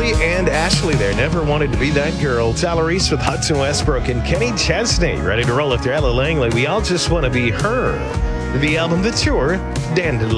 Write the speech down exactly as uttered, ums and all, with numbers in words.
Haley and Ashley there. Never wanted to be that girl. Tyler Reese with Hudson Westbrook and Kenny Chesney. Ready to roll after Ella Langley. We all just want to be her. The album, The Tour, Dandelion.